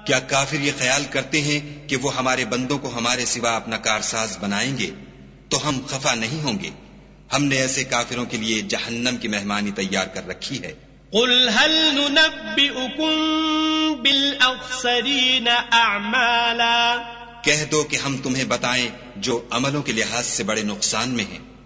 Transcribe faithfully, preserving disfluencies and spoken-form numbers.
क्या काफिर ये ख्याल करते हैं कि वो हमारे बंदों को हमारे सिवा अपना कारसाज बनाएंगे तो हम खफा नहीं होंगे? हमने ऐसे काफिरों के लिए जहन्नम की मेहमानी तैयार कर रखी है। कुल हल नुनब्बिउकुम बिल अख्सरीन अअमाला, कह दो कि हम तुम्हें बताएं जो अमलों के लिहाज से बड़े नुकसान में हैं।